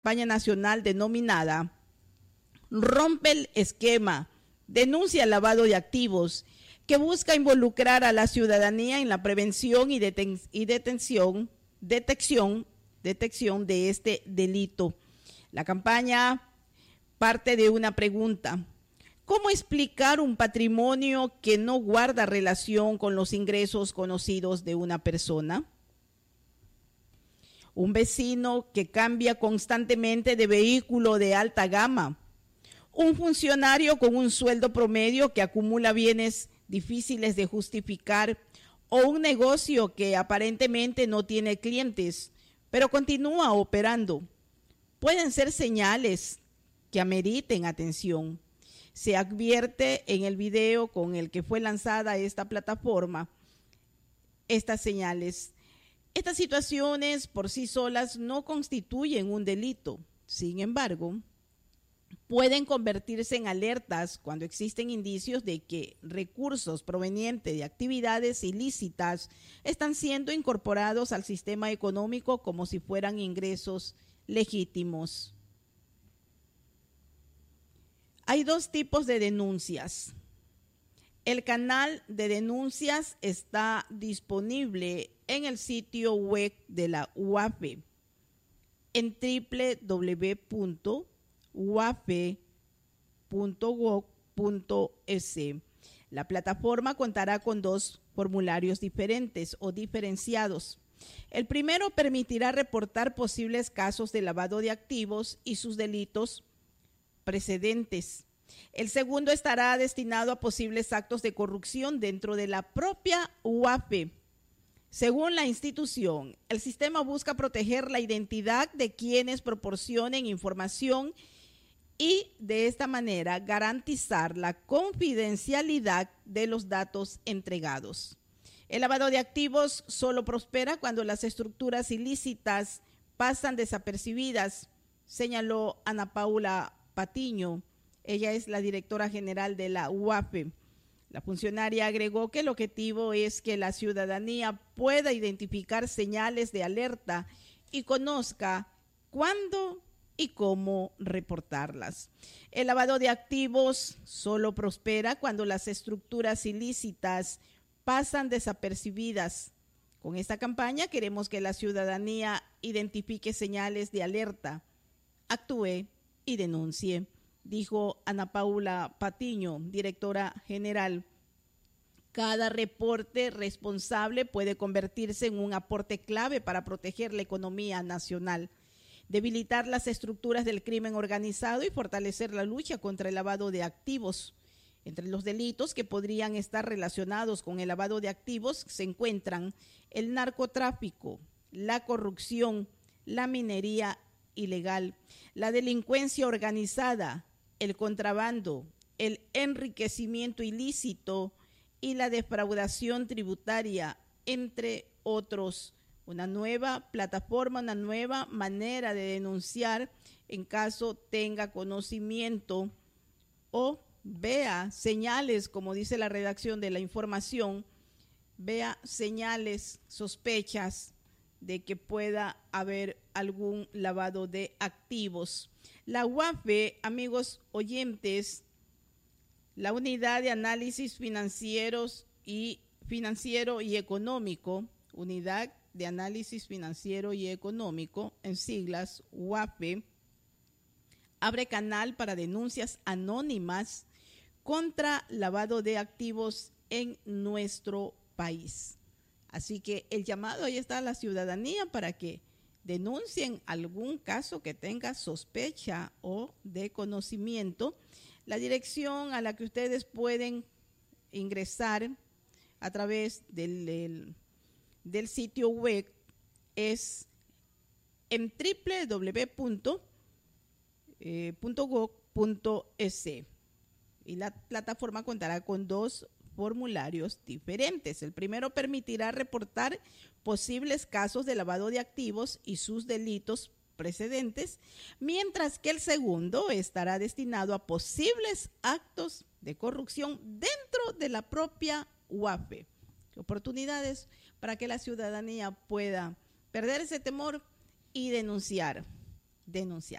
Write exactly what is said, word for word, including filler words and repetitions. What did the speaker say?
campaña nacional denominada Rompe el esquema, denuncia el lavado de activos, que busca involucrar a la ciudadanía en la prevención y, deten y detención, detección, detección de este delito. La campaña parte de una pregunta: ¿cómo explicar un patrimonio que no guarda relación con los ingresos conocidos de una persona? Un vecino que cambia constantemente de vehículo de alta gama, un funcionario con un sueldo promedio que acumula bienes difíciles de justificar, o un negocio que aparentemente no tiene clientes, pero continúa operando. Pueden ser señales que ameriten atención. Se advierte en el video con el que fue lanzada esta plataforma estas señales. Estas situaciones por sí solas no constituyen un delito. Sin embargo, pueden convertirse en alertas cuando existen indicios de que recursos provenientes de actividades ilícitas están siendo incorporados al sistema económico como si fueran ingresos legítimos. Hay dos tipos de denuncias. El canal de denuncias está disponible en el sitio web de la U A F E en doble u doble u doble u punto u a f e punto gov punto es. La plataforma contará con dos formularios diferentes o diferenciados. El primero permitirá reportar posibles casos de lavado de activos y sus delitos precedentes. El segundo estará destinado a posibles actos de corrupción dentro de la propia U A F E. Según la institución, el sistema busca proteger la identidad de quienes proporcionen información y de esta manera garantizar la confidencialidad de los datos entregados. El lavado de activos solo prospera cuando las estructuras ilícitas pasan desapercibidas, señaló Ana Paula Patiño. Ella es la directora general de la U A F E. La funcionaria agregó que el objetivo es que la ciudadanía pueda identificar señales de alerta y conozca cuándo y cómo reportarlas. El lavado de activos solo prospera cuando las estructuras ilícitas pasan desapercibidas. Con esta campaña queremos que la ciudadanía identifique señales de alerta, actúe y denuncie, dijo Ana Paula Patiño, directora general. Cada reporte responsable puede convertirse en un aporte clave para proteger la economía nacional, debilitar las estructuras del crimen organizado y fortalecer la lucha contra el lavado de activos. Entre los delitos que podrían estar relacionados con el lavado de activos se encuentran el narcotráfico, la corrupción, la minería ilegal, la delincuencia organizada, el contrabando, el enriquecimiento ilícito y la defraudación tributaria, entre otros. Una nueva plataforma, una nueva manera de denunciar en caso tenga conocimiento o vea señales, como dice la redacción de la información, vea señales, sospechas de que pueda haber algún lavado de activos. La U A F E, amigos oyentes, la Unidad de Análisis Financieros y Financiero y Económico, Unidad de Análisis Financiero y Económico, en siglas U A F E, abre canal para denuncias anónimas contra lavado de activos en nuestro país. Así que el llamado ahí está a la ciudadanía para que denuncien algún caso que tenga sospecha o de conocimiento. La dirección a la que ustedes pueden ingresar a través del, del, del sitio web es en doble u doble u doble u punto gov punto es y la plataforma contará con dos formularios diferentes. El primero permitirá reportar posibles casos de lavado de activos y sus delitos precedentes, mientras que el segundo estará destinado a posibles actos de corrupción dentro de la propia U A F E. Oportunidades para que la ciudadanía pueda perder ese temor y denunciar. denunciar.